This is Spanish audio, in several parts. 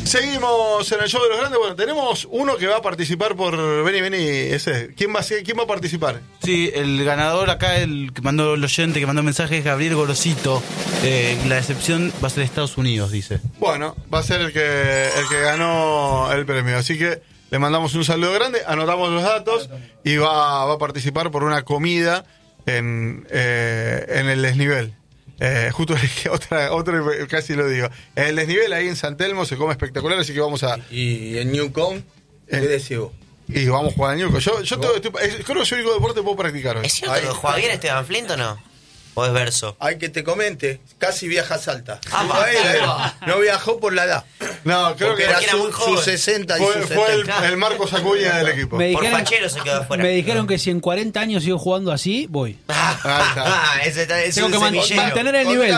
Seguimos en el show de los grandes. Bueno, tenemos uno que va a participar por Vení, ese. ¿Quién va a participar? Sí, el ganador acá, el que mandó el oyente, que mandó mensaje, es Gabriel Gorosito. La excepción va a ser Estados Unidos, dice. Bueno, va a ser el que ganó el premio. Así que le mandamos un saludo grande, anotamos los datos y va a participar por una comida en el desnivel. Justo otro casi lo digo. En el desnivel ahí en San Telmo se come espectacular, así que vamos a... ¿Y en Newcomb? ¿Qué decís vos? Y vamos a jugar a Newcomb. Yo creo que soy el único deporte que puedo practicar hoy. ¿Es cierto que juega bien Esteban Flint o no? ¿O es verso? Hay que te comente, casi viaja a Salta. No viajó por la edad. No, creo que era muy joven. Sus 60 y fue sus 70. el Marcos Acuña del equipo. Por fachero se quedó afuera. Me dijeron que si en 40 años sigo jugando así, voy. Ese tengo que mantener el nivel.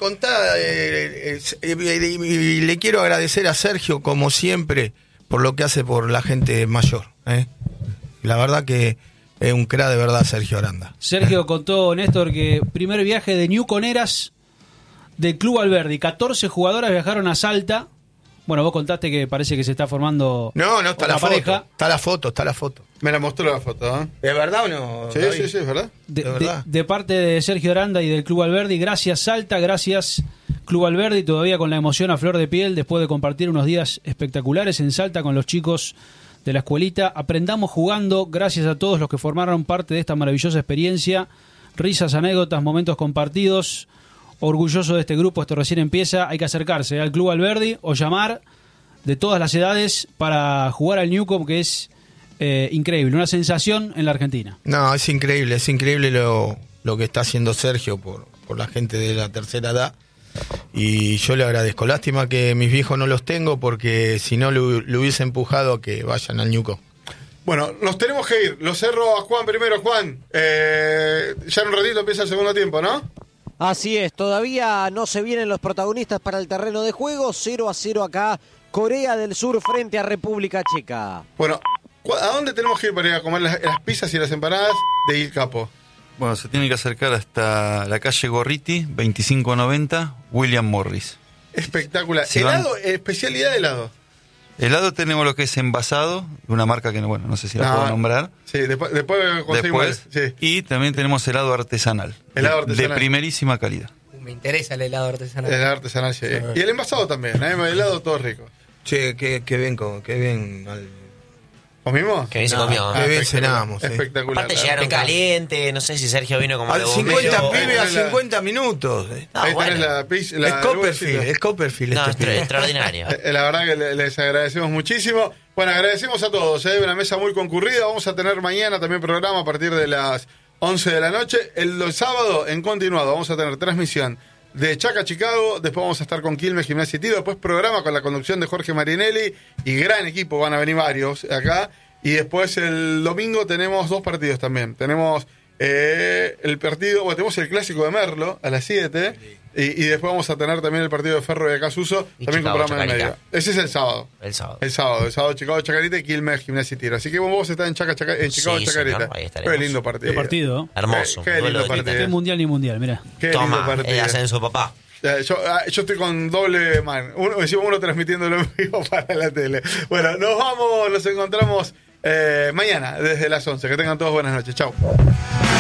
Y le quiero agradecer a Sergio, como siempre, por lo que hace por la gente mayor. La verdad que es un crack de verdad, Sergio Aranda. Sergio contó, Néstor, que primer viaje de Newcomb Eras del Club Alberdi. 14 jugadoras viajaron a Salta. Bueno, vos contaste que parece que se está formando No, está la pareja. foto. Está la foto. Me la mostró la foto, ¿eh? ¿Es verdad o no? Sí, es verdad. De parte de Sergio Aranda y del Club Alberdi, gracias Salta, gracias Club Alberdi, todavía con la emoción a flor de piel después de compartir unos días espectaculares en Salta con los chicos de la escuelita. Aprendamos jugando, gracias a todos los que formaron parte de esta maravillosa experiencia. Risas, anécdotas, momentos compartidos. Orgulloso de este grupo, esto recién empieza. Hay que acercarse al Club Alberdi o llamar de todas las edades para jugar al Newcomb, que es increíble, una sensación en la Argentina. No, es increíble lo que está haciendo Sergio por la gente de la tercera edad. Y yo le agradezco. Lástima que mis viejos no los tengo, porque si no le hubiese empujado a que vayan al Newcomb. Bueno, nos tenemos que ir. Lo cerro a Juan primero. Juan, ya en un ratito empieza el segundo tiempo, ¿no? Así es, todavía no se vienen los protagonistas para el terreno de juego. 0-0 acá, Corea del Sur frente a República Checa. Bueno, ¿a dónde tenemos que ir para ir a comer las pizzas y las empanadas de Il Capo? Bueno, se tiene que acercar hasta la calle Gorriti, 2590, William Morris. Espectacular. Si ¿Helado? ¿Especialidad de helado? Helado tenemos lo que es envasado, una marca que no sé si la puedo nombrar. Sí, después conseguimos. Sí. Y también tenemos helado artesanal. De primerísima calidad. Me interesa el helado artesanal. El helado artesanal, sí. Y el envasado también, el helado todo rico. Che, qué bien. ¿Comimos? Que bien se comió. Qué bien cenamos. Espectacular. Aparte llegaron caliente, no sé si Sergio vino como al 50 pibes a 50 minutos. Ahí tenés la pizza. Es Copperfield. No, extraordinario. La verdad que les agradecemos muchísimo. Bueno, agradecemos a todos. Una mesa muy concurrida. Vamos a tener mañana también programa a partir de las 11 de la noche. El sábado, en continuado, vamos a tener transmisión de Chaca, Chicago. Después vamos a estar con Quilmes, Gimnasia y Tiro. Después programa con la conducción de Jorge Marinelli. Y gran equipo, van a venir varios acá. Y después el domingo tenemos 2 partidos también. Tenemos el partido, tenemos el clásico de Merlo a las 7. Y después vamos a tener también el partido de Ferro de Acasuso, también con programa de medio. Ese es el sábado. El sábado, Chicago, Chacarita y Quilmes, Gimnasia y Tiro. Así que vos estás en Chicago, Chacarita. Qué lindo partido. Qué partido. Hermoso. Qué lindo partido. Qué mundial ni mundial, mirá. Qué Toma, lindo partido. el ascenso, papá. Yo estoy con doble man. Uno transmitiéndolo en vivo para la tele. Bueno, nos encontramos mañana desde las 11. Que tengan todos buenas noches. Chau.